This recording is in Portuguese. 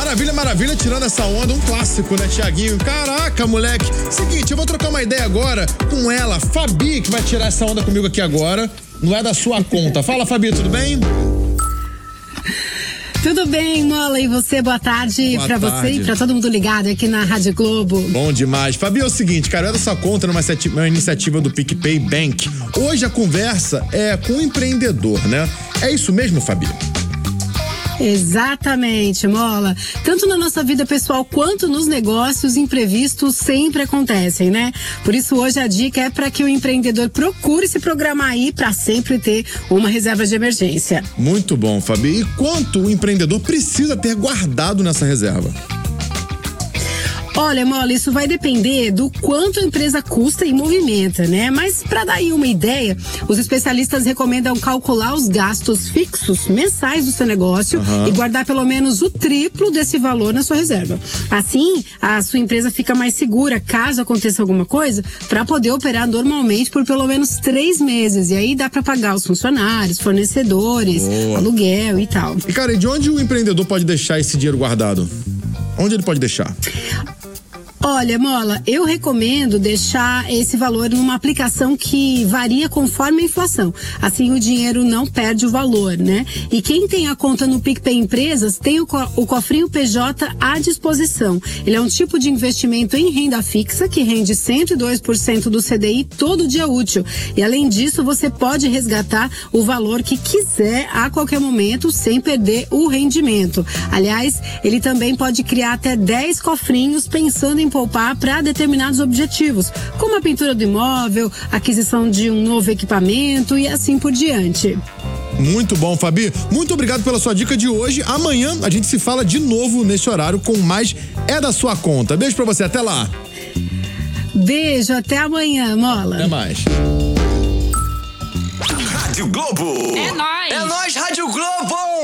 Maravilha, maravilha, tirando essa onda, um clássico, né, Thiaguinho? Caraca, moleque. Seguinte, eu vou trocar uma ideia agora com ela, Fabi, que vai tirar essa onda comigo aqui agora. Não é da sua conta. Fala, Fabi, tudo bem? Tudo bem, Mola, e você? Boa tarde pra você e pra todo mundo ligado aqui na Rádio Globo. Bom demais. Fabi, é o seguinte, cara, eu é da sua conta numa iniciativa do PicPay Bank. Hoje a conversa é com um empreendedor, né? É isso mesmo, Fabi? Exatamente, Mola. Tanto na nossa vida pessoal quanto nos negócios, imprevistos sempre acontecem, né? Por isso hoje a dica é para que o empreendedor procure se programar aí para sempre ter uma reserva de emergência. Muito bom, Fabi. E quanto o empreendedor precisa ter guardado nessa reserva? Olha, Mola, isso vai depender do quanto a empresa custa e movimenta, né? Mas para dar aí uma ideia, os especialistas recomendam calcular os gastos fixos mensais do seu negócio e guardar pelo menos o triplo desse valor na sua reserva. Assim, a sua empresa fica mais segura caso aconteça alguma coisa, para poder operar normalmente por pelo menos 3 meses. E aí dá para pagar os funcionários, fornecedores, aluguel e tal. E, cara, e de onde o empreendedor pode deixar esse dinheiro guardado? Onde ele pode deixar? Olha, Mola, eu recomendo deixar esse valor numa aplicação que varia conforme a inflação. Assim o dinheiro não perde o valor, né? E quem tem a conta no PicPay Empresas tem o cofrinho PJ à disposição. Ele é um tipo de investimento em renda fixa que rende 102% do CDI todo dia útil. E além disso, você pode resgatar o valor que quiser a qualquer momento sem perder o rendimento. Aliás, ele também pode criar até 10 cofrinhos pensando em poupar para determinados objetivos, como a pintura do imóvel, aquisição de um novo equipamento e assim por diante. Muito bom, Fabi. Muito obrigado pela sua dica de hoje. Amanhã a gente se fala de novo nesse horário com mais É da Sua Conta. Beijo pra você, até lá. Beijo, até amanhã, Mola. Até mais. Rádio Globo. É nóis. É nóis, Rádio Globo.